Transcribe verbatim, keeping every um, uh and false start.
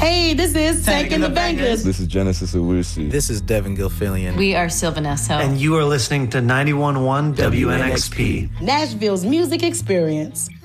Hey, this is Tank and the Bangers. This is Genesis Owusu. This is Devin Gilfillian. We are Sylvan Esso. And you are listening to ninety-one point one W N X P. Nashville's music experience.